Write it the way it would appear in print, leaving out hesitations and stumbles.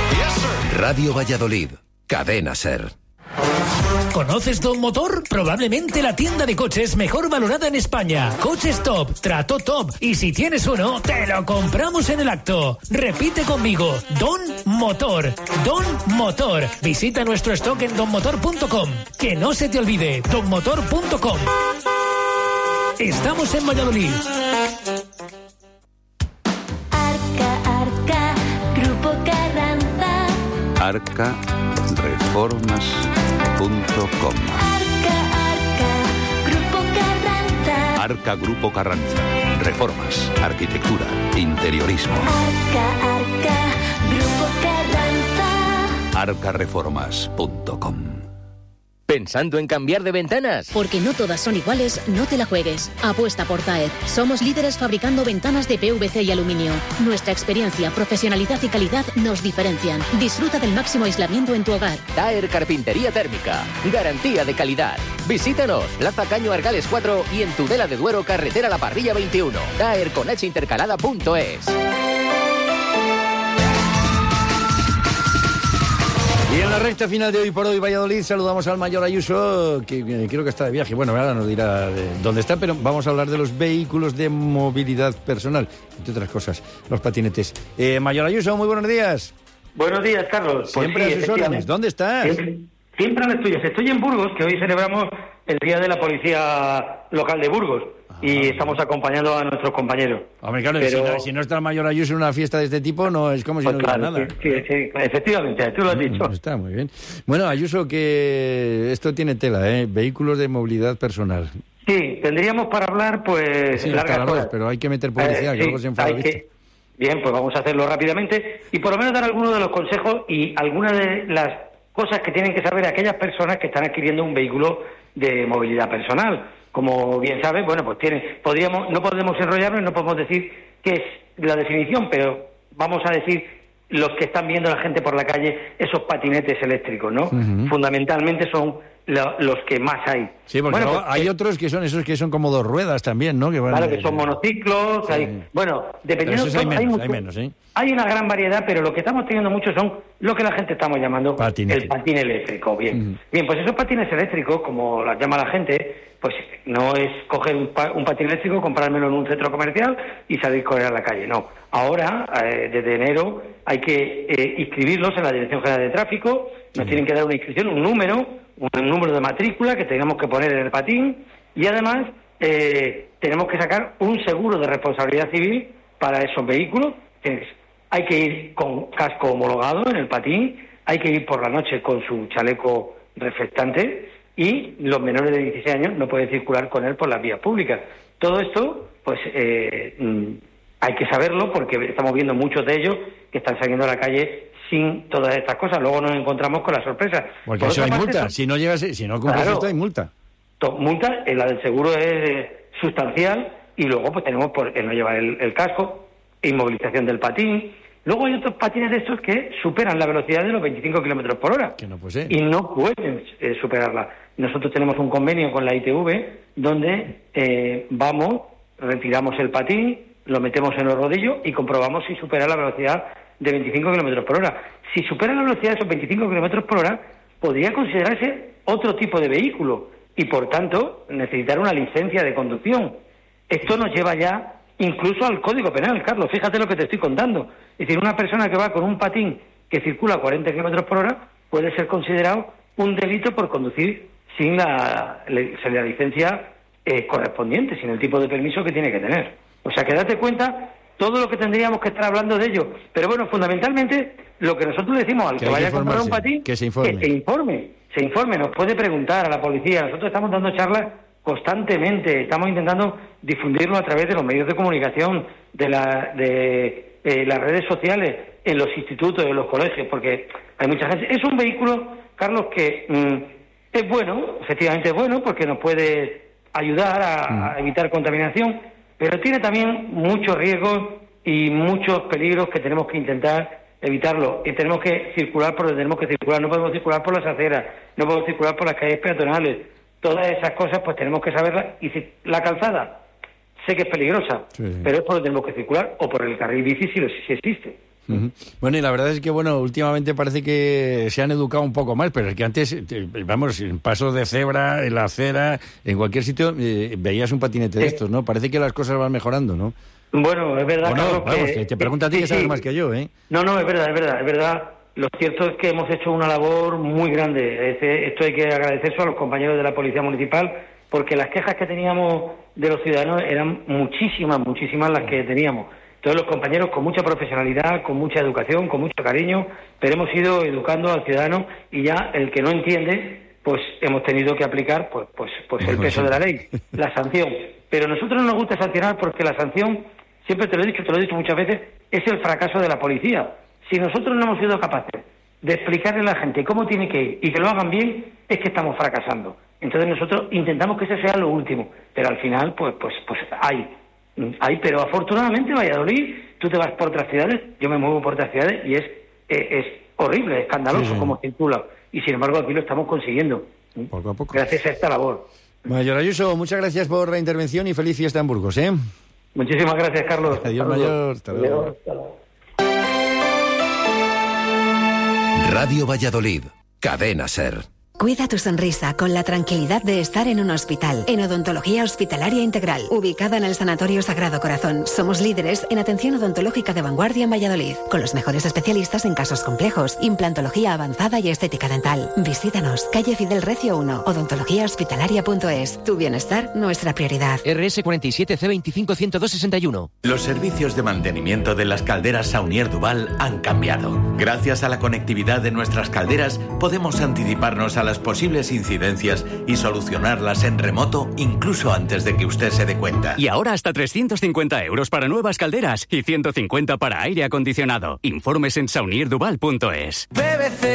Radio Valladolid, Cadena SER. ¿Conoces Don Motor? Probablemente la tienda de coches mejor valorada en España. Coches top, trato top. Y si tienes uno, te lo compramos en el acto. Repite conmigo, Don Motor. Don Motor. Visita nuestro stock en donmotor.com. Que no se te olvide, donmotor.com. Estamos en Valladolid. Arca, Grupo Carranza. arcareformas.com. Arca, Grupo Carranza. Arca Grupo Carranza. Reformas, arquitectura, interiorismo. Arca, Grupo Carranza. arcareformas.com. ¿Pensando en cambiar de ventanas? Porque no todas son iguales, no te la juegues. Apuesta por Taer. Somos líderes fabricando ventanas de PVC y aluminio. Nuestra experiencia, profesionalidad y calidad nos diferencian. Disfruta del máximo aislamiento en tu hogar. Taer Carpintería Térmica. Garantía de calidad. Visítanos. Plaza Caño Argales 4 y en Tudela de Duero, carretera La Parrilla 21. Taer con hintercalada.es. Y en la recta final de Hoy por Hoy Valladolid saludamos al mayor Ayuso, que creo que está de viaje. Bueno, ahora nos dirá dónde está, pero vamos a hablar de los vehículos de movilidad personal, entre otras cosas, los patinetes. Mayor Ayuso, muy buenos días. Buenos días, Carlos. Siempre a sus órdenes. ¿Dónde estás? Siempre a las tuyas. Estoy en Burgos, que hoy celebramos el Día de la Policía Local de Burgos. Y estamos acompañando a nuestros compañeros. Hombre, claro, pero... si no está el mayor Ayuso en una fiesta de este tipo, no es como si no hubiera nada. Sí, efectivamente, tú lo has dicho. Está muy bien. Bueno, Ayuso, que esto tiene tela, vehículos de movilidad personal. Sí, tendríamos para hablar, pues, sí, largas horas, pero hay que meter publicidad, que luego se enfada. Bien, pues vamos a hacerlo rápidamente y por lo menos dar algunos de los consejos y algunas de las cosas que tienen que saber aquellas personas que están adquiriendo un vehículo de movilidad personal. Como bien sabes, bueno, pues no podemos enrollarnos y no podemos decir qué es la definición, pero vamos a decir los que están viendo la gente por la calle, esos patinetes eléctricos, ¿no? Uh-huh. Fundamentalmente son los que más hay. Sí, porque bueno, pues, hay otros que son esos que son como dos ruedas también, ¿no? Claro, que son monociclos, sí. Bueno, dependiendo... Hay menos, ¿eh? Hay una gran variedad, pero lo que estamos teniendo mucho son lo que la gente estamos llamando el patín eléctrico. Bien, uh-huh. Bien, pues esos patines eléctricos, como las llama la gente, pues no es coger un patín eléctrico, comprármelo en un centro comercial y salir a correr a la calle, no. Ahora, desde enero, hay que inscribirlos en la Dirección General de Tráfico, nos tienen que dar una inscripción, un número de matrícula que tenemos que poner en el patín y además tenemos que sacar un seguro de responsabilidad civil para esos vehículos. Hay que ir con casco homologado en el patín, hay que ir por la noche con su chaleco reflectante y los menores de 16 años no pueden circular con él por las vías públicas. Todo esto, pues hay que saberlo porque estamos viendo muchos de ellos que están saliendo a la calle sin todas estas cosas. Luego nos encontramos con la sorpresa. Porque por eso hay multa. Si no cumples esto, hay multa. Multa, la del seguro es sustancial y luego pues tenemos el no llevar el casco, inmovilización del patín. Luego hay otros patines de estos que superan la velocidad de los 25 kilómetros por hora. Que no puede ser. Y no pueden superarla. Nosotros tenemos un convenio con la ITV donde retiramos el patín, lo metemos en los rodillos y comprobamos si supera la velocidad de 25 kilómetros por hora. Si supera la velocidad de esos 25 kilómetros por hora, podría considerarse otro tipo de vehículo y, por tanto, necesitar una licencia de conducción. Esto nos lleva ya incluso al Código Penal, Carlos. Fíjate lo que te estoy contando. Es decir, una persona que va con un patín que circula a 40 kilómetros por hora puede ser considerado un delito por conducir sin la licencia correspondiente, sin el tipo de permiso que tiene que tener. O sea, que date cuenta todo lo que tendríamos que estar hablando de ello. Pero bueno, fundamentalmente, lo que nosotros le decimos al que vaya a comprar un patín, que se informe. Nos puede preguntar a la policía. Nosotros estamos dando charlas constantemente, estamos intentando difundirlo a través de los medios de comunicación, de las redes sociales, en los institutos, en los colegios, porque hay mucha gente. Es un vehículo, Carlos, que es bueno, efectivamente es bueno, porque nos puede ayudar a evitar contaminación, pero tiene también muchos riesgos y muchos peligros que tenemos que intentar evitarlo. Y tenemos que circular por donde tenemos que circular, no podemos circular por las aceras, no podemos circular por las calles peatonales. Todas esas cosas pues tenemos que saberlas. Y si la calzada sé que es peligrosa, pero es por donde tenemos que circular, o por el carril bici si existe. Bueno, y la verdad es que, últimamente parece que se han educado un poco más, pero es que antes, en pasos de cebra, en la acera, en cualquier sitio, veías un patinete de estos, ¿no? Parece que las cosas van mejorando, ¿no? Bueno, es verdad, Carlos, que te pregunto a ti que sabes más que yo, ¿eh? No, es verdad. Lo cierto es que hemos hecho una labor muy grande. Esto hay que agradecerlo a los compañeros de la Policía Municipal, porque las quejas que teníamos de los ciudadanos eran muchísimas las que teníamos. Entonces los compañeros con mucha profesionalidad, con mucha educación, con mucho cariño, pero hemos ido educando al ciudadano y ya el que no entiende, pues hemos tenido que aplicar pues el peso de la ley, la sanción. Pero a nosotros no nos gusta sancionar porque la sanción, siempre te lo he dicho muchas veces, es el fracaso de la policía. Si nosotros no hemos sido capaces de explicarle a la gente cómo tiene que ir y que lo hagan bien, es que estamos fracasando. Entonces nosotros intentamos que ese sea lo último, pero al final pues hay, pero afortunadamente Valladolid, tú te vas por otras ciudades, yo me muevo por otras ciudades y es horrible, escandaloso como circula, y sin embargo aquí lo estamos consiguiendo. Poco a poco. Gracias a esta labor. Mayor Ayuso, muchas gracias por la intervención y feliz fiesta en Burgos, ¿eh? Muchísimas gracias, Carlos. Adiós, Mayor. Hasta luego. Radio Valladolid, Cadena SER. Cuida tu sonrisa con la tranquilidad de estar en un hospital. En Odontología Hospitalaria Integral, ubicada en el Sanatorio Sagrado Corazón. Somos líderes en atención odontológica de vanguardia en Valladolid, con los mejores especialistas en casos complejos, implantología avanzada y estética dental. Visítanos, calle Fidel Recio 1, odontologíahospitalaria.es. Tu bienestar, nuestra prioridad. RS 47 C25 10261. Los servicios de mantenimiento de las calderas Saunier Duval han cambiado. Gracias a la conectividad de nuestras calderas, podemos anticiparnos a las posibles incidencias y solucionarlas en remoto incluso antes de que usted se dé cuenta. Y ahora hasta 350 euros para nuevas calderas y 150 para aire acondicionado. Informes en saunierduval.es.